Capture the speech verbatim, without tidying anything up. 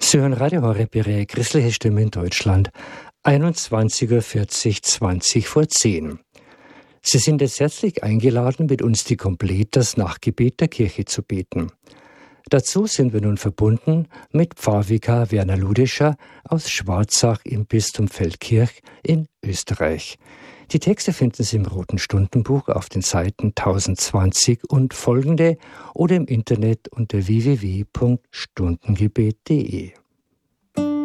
Sie hören Radio Horeb, Ihre christliche Stimme in Deutschland, einundzwanzig Uhr vierzig, zwanzig vor zehn. Sie sind jetzt herzlich eingeladen, mit uns die Komplett das Nachtgebet der Kirche zu beten. Dazu sind wir nun verbunden mit Pfarrvikar Werner Ludescher aus Schwarzach im Bistum Feldkirch in Österreich. Die Texte finden Sie im Roten Stundenbuch auf den Seiten tausendzwanzig und folgende oder im Internet unter w w w punkt stundengebet punkt d e.